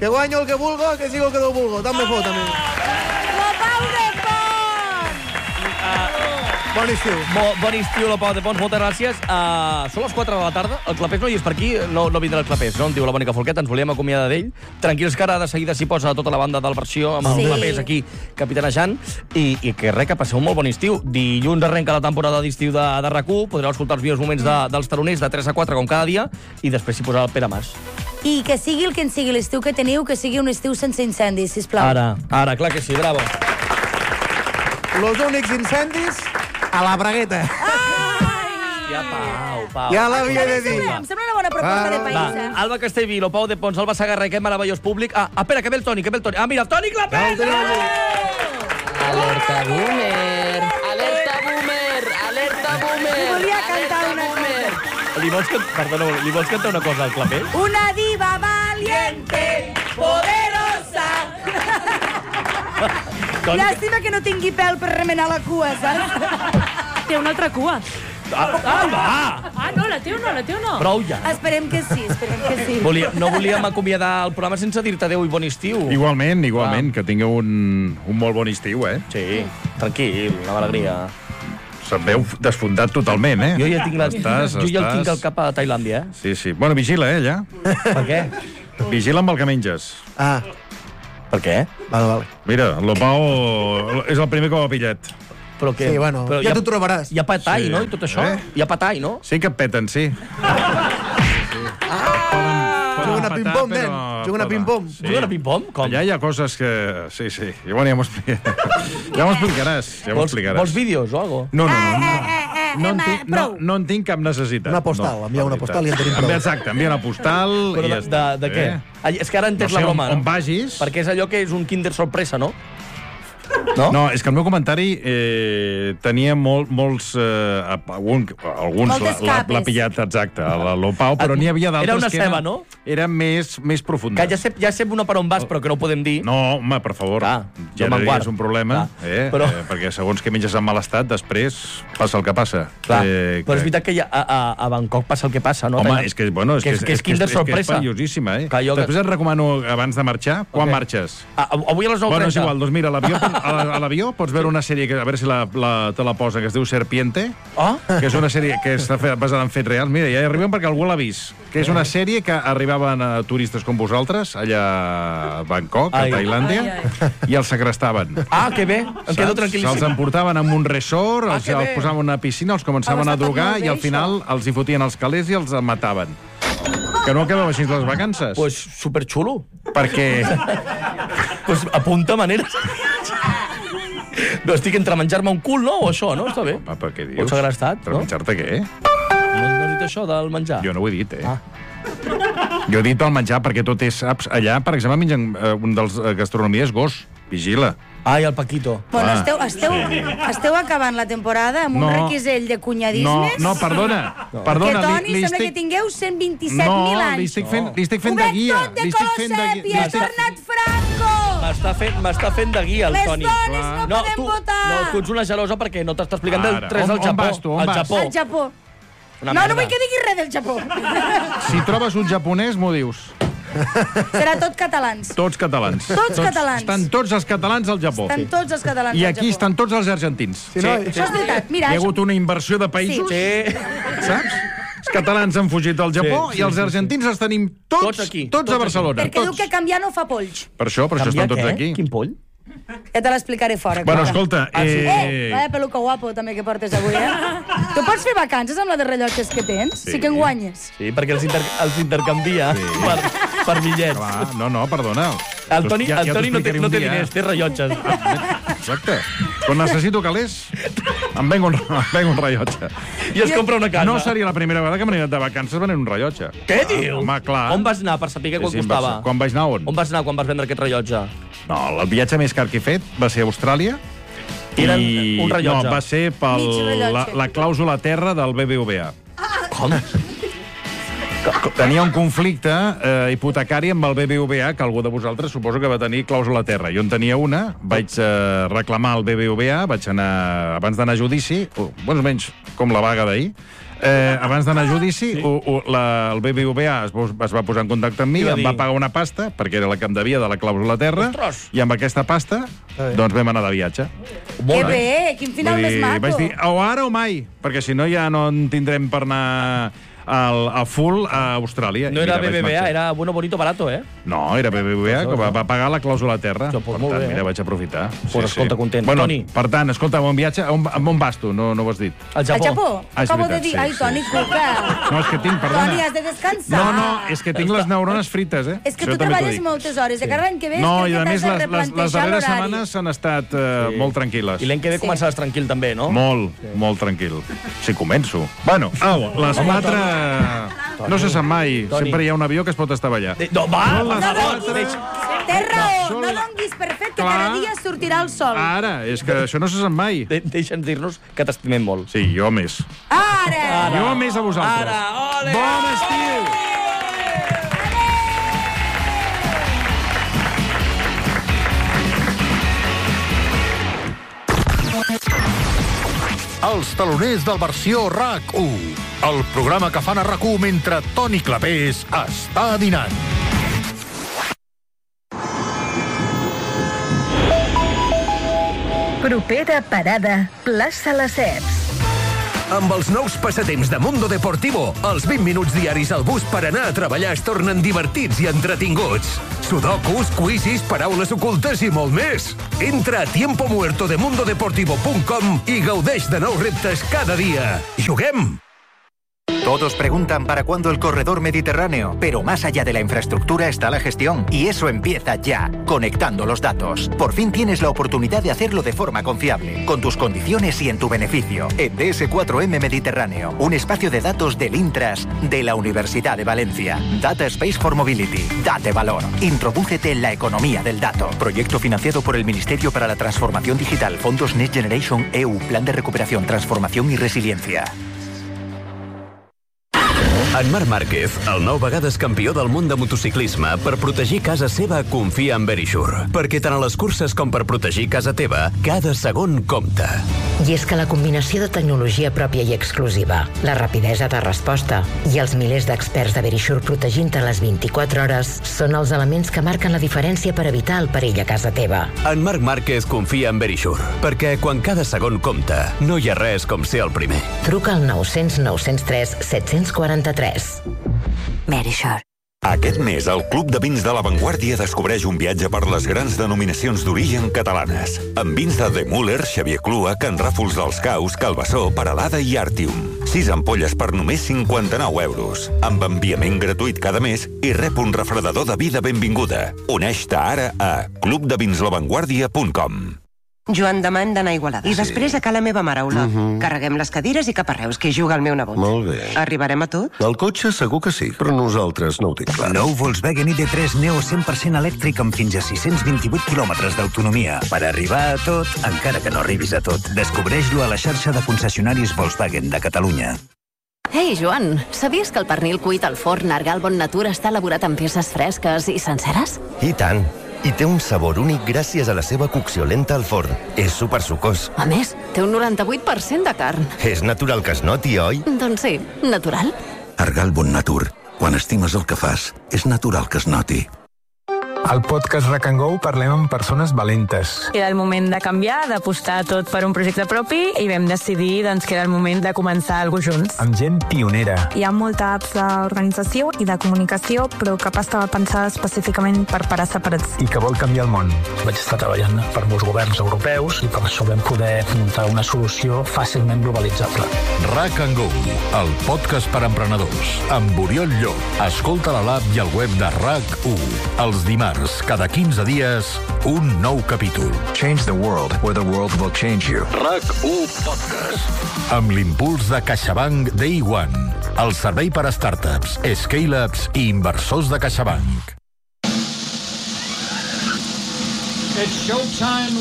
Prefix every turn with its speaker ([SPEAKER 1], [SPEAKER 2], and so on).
[SPEAKER 1] Que guanyo el que vulgo, que sigo el que no vulgo. Tant me fot, a mi.
[SPEAKER 2] Lopau de Pont!
[SPEAKER 1] Bon estiu.
[SPEAKER 3] Bon estiu, Lopau de Pons, moltes gràcies. Són les 4 de la tarda, el Clapés no hi és per aquí, no vindrà el Clapés, no? Em diu la Mònica Folquet, ens volíem acomiadar d'ell. Tranquils que ara de seguida s'hi posa tota la banda del versió amb el Clapés aquí capitanejant i que res, que passeu un molt bon estiu. Dilluns arrenca la temporada d'estiu de RAC1, podreu escoltar els millors moments dels taroners de 3 a 4 com cada dia i després s'hi posarà el Pere Mas.
[SPEAKER 2] I que sigui el que en sigui l'estiu que teniu, que sigui un estiu sense incendis, sisplau.
[SPEAKER 3] Ara, clar que sí, bravo.
[SPEAKER 1] Los únics incendis a la bragueta.
[SPEAKER 3] Ja, Pau.
[SPEAKER 1] Ja l'havia de dir.
[SPEAKER 2] Em sembla una bona proposta de país, eh?
[SPEAKER 3] Alba Castellví, Lopau de Pons, Alba Sagarra, aquest meravellós públic. Espera, que ve el Toni. Mira, el Toni Clapés!
[SPEAKER 4] Alerta boomer!
[SPEAKER 2] Li volia cantar una cosa.
[SPEAKER 3] Li vols cantar una cosa al Clapés?
[SPEAKER 2] Una diva valiente, poderosa. Llàstima que no tingui pèl per remenar la cua, saps?
[SPEAKER 5] Té una altra cua.
[SPEAKER 3] Va!
[SPEAKER 5] No, la té o no?
[SPEAKER 3] Prou ja.
[SPEAKER 2] Esperem que sí.
[SPEAKER 3] No volíem acomiadar el programa sense dir-te adéu i bon estiu.
[SPEAKER 6] Igualment, que tingueu un molt bon estiu, eh?
[SPEAKER 3] Sí, tranquil, una alegria.
[SPEAKER 6] Se't veu desfondat totalment, eh?
[SPEAKER 3] Jo ja tinc el cap a Tailàndia, eh?
[SPEAKER 6] Sí. Bueno, vigila, allà.
[SPEAKER 3] Per què?
[SPEAKER 6] Vigila amb el que menges.
[SPEAKER 3] Per què?
[SPEAKER 1] Vale.
[SPEAKER 6] Mira, el Lopau és el primer que ho ha pillat.
[SPEAKER 3] Però què?
[SPEAKER 1] Sí, bueno, ja t'ho trobaràs.
[SPEAKER 3] Hi ha patall,
[SPEAKER 6] Sí.
[SPEAKER 3] no? I tot això? Hi ha patall, no?
[SPEAKER 6] Sí que et peten, sí.
[SPEAKER 1] Juguen a ping-pong, nen. Juguen a ping-pong.
[SPEAKER 3] Juguen a ping-pong? Com?
[SPEAKER 6] Allà hi ha coses que... Sí. Bueno, ja m'ho explicaràs.
[SPEAKER 3] Vols vídeos o algo?
[SPEAKER 6] No en tinc cap necessitat.
[SPEAKER 1] Una postal, envia una postal i en tenim prou.
[SPEAKER 6] Exacte, envia una postal i ja està.
[SPEAKER 3] De què? És que ara he entès la broma, no?
[SPEAKER 6] On vagis...
[SPEAKER 3] Perquè és allò que és un Kinder sorpresa, no?
[SPEAKER 6] No, és que el meu comentari tenia molts... Alguns l'ha pillat, exacte, a l'Opau, però n'hi havia d'altres
[SPEAKER 3] Era una
[SPEAKER 6] que
[SPEAKER 3] ceba, no?
[SPEAKER 6] Era més profunda.
[SPEAKER 3] Que ja sé una per on vas, però que no ho podem dir.
[SPEAKER 6] No, home, per favor. Ja és un problema, perquè segons que menges en mal estat, després passa el que passa.
[SPEAKER 3] Però és veritat que a Bangkok passa el que passa, no?
[SPEAKER 6] Home, és que és
[SPEAKER 3] Kinder sorpresa.
[SPEAKER 6] És perillosíssima, eh? Després et recomano, abans de marxar, quan marxes?
[SPEAKER 3] Avui a les 9:30.
[SPEAKER 6] Bueno, és igual, doncs mira, a l'avió pots veure una sèrie, a veure si te la posa, que es diu Serpiente, que és una sèrie que està basada en fets reals. Mira, ja hi arribem perquè algú l'ha vist. Que és una sèrie que arribaven turistes com vosaltres, allà a Bangkok, a Tailàndia, i els segrestaven.
[SPEAKER 3] Que bé, em quedo tranquil·líssim.
[SPEAKER 6] Se'ls emportaven en un resort, els posaven en una piscina, els començaven a drogar i al final els hi fotien els calés i els mataven. Que no acabeu així les vacances.
[SPEAKER 3] Pues superxulo.
[SPEAKER 6] Perquè...
[SPEAKER 3] Pues apunta maneres. No, estic entre menjar-me un cul, no? O això, no? Està bé.
[SPEAKER 6] Per què dius?
[SPEAKER 3] Pots segrestat, no?
[SPEAKER 6] Per menjar-te què?
[SPEAKER 3] No has dit això del menjar?
[SPEAKER 6] Jo no ho he dit, Jo he dit el menjar perquè tot és... Saps? Allà, per exemple, mengen un dels gastronomia és gos. Vigila.
[SPEAKER 3] I el Paquito.
[SPEAKER 2] Bueno, esteu acabant la temporada amb un requisell de cunyadismes?
[SPEAKER 6] No, perdona.
[SPEAKER 2] Que, Toni, sembla que tingueu 127.000 anys.
[SPEAKER 6] No, li estic fent de guia.
[SPEAKER 2] Obert tot de color sèpia, ha tornat Franco!
[SPEAKER 3] M'està fent de guia, el Toni.
[SPEAKER 2] Les dones no podem votar!
[SPEAKER 3] No, tu ets una gelosa perquè no t'està explicant res del Japó.
[SPEAKER 6] On vas tu?
[SPEAKER 2] Al Japó. No vull que diguis res del Japó.
[SPEAKER 6] Si trobes un japonès, m'ho dius.
[SPEAKER 2] Serà tot catalans.
[SPEAKER 6] Tots catalans.
[SPEAKER 2] Tots catalans.
[SPEAKER 6] Estan tots els catalans al Japó.
[SPEAKER 2] Estan tots els catalans al Japó.
[SPEAKER 6] I aquí estan tots els argentins.
[SPEAKER 2] Això és veritat. Mira,
[SPEAKER 6] hi ha hagut una inversió de països. Saps? Els catalans han fugit del Japó i els argentins els tenim tots a Barcelona.
[SPEAKER 2] Perquè diu que canviar no fa polls.
[SPEAKER 6] Per això estan tots aquí.
[SPEAKER 3] Quin poll?
[SPEAKER 2] Ja te l'explicaré fora.
[SPEAKER 6] Bueno, escolta...
[SPEAKER 2] Vaya peluca guapo també que portes avui, Tu pots fer vacances amb la de rellotges que tens? Sí que en guanyes.
[SPEAKER 3] Sí, perquè els intercanvia per bitllets.
[SPEAKER 6] Clar, no, perdona.
[SPEAKER 3] El Toni no té diners, té rellotges.
[SPEAKER 6] Exacte. Quan necessito calés, em vengo un rellotge.
[SPEAKER 3] I es compra una casa.
[SPEAKER 6] No seria la primera vegada que m'he anat de vacances venent un rellotge.
[SPEAKER 3] Què dius?
[SPEAKER 6] Home, clar.
[SPEAKER 3] On vas anar per saber quan costava?
[SPEAKER 6] Quan vaig anar on?
[SPEAKER 3] On vas anar quan vas vendre aquest rellotge?
[SPEAKER 6] No, el viatge més car que he fet va ser a Austràlia.
[SPEAKER 3] Era un rellotge.
[SPEAKER 6] No, va ser per la clàusula terra del BBVA.
[SPEAKER 3] Com?
[SPEAKER 6] Tenia un conflicte hipotecari amb el BBVA, que algú de vosaltres suposo que va tenir clàusula terra. Jo en tenia una, vaig reclamar al BBVA, vaig anar, abans d'anar a judici, més o menys com la vaga d'ahir, abans d'anar a judici, el BBVA es va posar en contacte amb mi, em va pagar una pasta, perquè era la que em devia de la clàusula terra, i amb aquesta pasta doncs vam anar de viatge.
[SPEAKER 2] Que bé, quin final més maco.
[SPEAKER 6] Vaig dir, o ara o mai, perquè si no ja no en tindrem per anar a full a Austràlia.
[SPEAKER 3] No era BBVA, era bueno, bonito, barato, eh?
[SPEAKER 6] No, era BBVA, que va pagar la clàusula terra.
[SPEAKER 3] Per tant,
[SPEAKER 6] mira, vaig aprofitar.
[SPEAKER 3] Pues escolta, content.
[SPEAKER 6] Bueno,
[SPEAKER 3] Toni.
[SPEAKER 6] per tant, escolta, un viatge, on vas tu? No ho has dit.
[SPEAKER 3] Al Japó.
[SPEAKER 2] Al Japó? Acabo de dir, ai, Toni, cuca.
[SPEAKER 6] No, és que tinc, perdona.
[SPEAKER 2] Toni, has de descansar.
[SPEAKER 6] No, és que tinc les neurones frites, eh?
[SPEAKER 2] És que tu treballes moltes hores, de cada any que ves
[SPEAKER 6] no,
[SPEAKER 2] crec
[SPEAKER 6] i a
[SPEAKER 2] que
[SPEAKER 6] més,
[SPEAKER 2] t'has de
[SPEAKER 6] les
[SPEAKER 2] replantejar
[SPEAKER 6] darreres
[SPEAKER 2] l'horari.
[SPEAKER 6] setmanes han estat molt tranquil·les.
[SPEAKER 3] I l'any que ve començaràs tranquil, també, no?
[SPEAKER 6] Molt tranquil. Si començo. Bueno, les 4... No se sap mai. Sempre hi ha un avió que es pot estavellar.
[SPEAKER 3] No, va!
[SPEAKER 2] Té raó, no donguis per fet que cada dia sortirà el sol.
[SPEAKER 6] Ara, és que això no se sap mai.
[SPEAKER 3] Deixa'ns dir-nos que t'estimem molt.
[SPEAKER 6] Sí, jo més.
[SPEAKER 2] Ara!
[SPEAKER 6] Jo més a vosaltres.
[SPEAKER 3] Ara, ole!
[SPEAKER 6] Bon estiu!
[SPEAKER 4] Els taloners del versió RAC1. El programa que fan a RAC1 mentre Toni Clapés està dinant.
[SPEAKER 7] Propera parada, plaça Lesseps.
[SPEAKER 8] Amb els nous passatemps de Mundo Deportivo, els 20 minuts diaris al bus per anar a treballar es tornen divertits i entretinguts. Sudokus, quizzes, paraules ocultes i molt més. Entra a tiempomuertodemundodeportivo.com i gaudeix de nous reptes cada dia. Juguem!
[SPEAKER 9] Todos preguntan para cuándo el corredor mediterráneo, pero más allá de la infraestructura está la gestión, y eso empieza ya, conectando los datos. Por fin tienes la oportunidad de hacerlo de forma confiable, con tus condiciones y en tu beneficio. En DS4M Mediterráneo, un espacio de datos del Intras de la Universidad de Valencia. Data Space for Mobility. Date valor. Introdúcete en la economía del dato. Proyecto financiado por el Ministerio para la Transformación Digital, Fondos Next Generation EU, Plan de Recuperación, Transformación y Resiliencia.
[SPEAKER 8] En Marc Márquez, el 9 vegades campió del món de motociclisme, per protegir casa seva confia en Verisure. Perquè tant a les curses com per protegir casa teva, cada segon compta.
[SPEAKER 7] I és que la combinació de tecnologia pròpia i exclusiva, la rapidesa de resposta i els milers d'experts de Verisure protegint-te les 24 hores són els elements que marquen la diferència per evitar el perill a casa teva.
[SPEAKER 8] En Marc Márquez confia en Verisure, perquè quan cada segon compta, no hi ha res com ser el primer.
[SPEAKER 7] Truca al 900 903 743.
[SPEAKER 10] Verisure.
[SPEAKER 11] Aquest mes, el Club de Vins de La Vanguardia descobreix un viatge per les grans denominacions d'origen catalanes. Amb vins de De Müller, Xavier Clua, Can Ràfols dels Caus, Calbasó, Peralada i Artium. 6 ampolles per només 59 euros. Amb enviament gratuït cada mes i rep un refredador de vida benvinguda. Uneix-te ara a clubdevinsLavanguardia.com.
[SPEAKER 10] Joan, demà hem d'anar a Igualada. I després a Ca la meva mare, Ola. Carreguem les cadires i cap a Reus, que hi juga el meu nebot.
[SPEAKER 12] Molt bé.
[SPEAKER 10] Arribarem a tot?
[SPEAKER 12] El cotxe segur que sí, però nosaltres no ho tinc clar.
[SPEAKER 13] Nou Volkswagen ID3 Neo 100% elèctric amb fins a 628 quilòmetres d'autonomia. Per arribar a tot, encara que no arribis a tot. Descobreix-lo a la xarxa de concessionaris Volkswagen de Catalunya.
[SPEAKER 14] Ei, Joan, sabies que el pernil cuit al forn Argal Bon Natur està elaborat amb peces fresques i senceres?
[SPEAKER 15] I tant. I té un sabor únic gràcies a la seva cocció lenta al forn. És supersucós.
[SPEAKER 14] A més, té un 98% de carn.
[SPEAKER 15] És natural que es noti, oi?
[SPEAKER 14] Doncs sí, natural.
[SPEAKER 16] Argal Bon Natur. Quan estimes el que fas, és natural que es noti.
[SPEAKER 17] Al podcast Rack and Go parlem amb persones valentes.
[SPEAKER 5] Era el moment de canviar, d'apostar tot per un projecte propi i vam decidir que era el moment de començar alguna cosa junts.
[SPEAKER 17] Amb gent pionera.
[SPEAKER 18] Hi ha molta apps d'organització i de comunicació, però cap estava pensada específicament per parar separats.
[SPEAKER 17] I que vol canviar el món.
[SPEAKER 19] Vaig estar treballant per molts governs europeus i per això vam poder muntar una solució fàcilment globalitzable.
[SPEAKER 4] Rack and Go, el podcast per emprenedors. Amb Oriol Llop. Escolta a l'app i al web de RAC1. Els dimarts, cada 15 dies, un nou capítol.
[SPEAKER 20] Change the world where the world will change you.
[SPEAKER 4] RAC1 Podcast. Amb l'impuls de CaixaBank Day One. El servei per a startups, scale-ups i inversors de CaixaBank.
[SPEAKER 21] It's showtime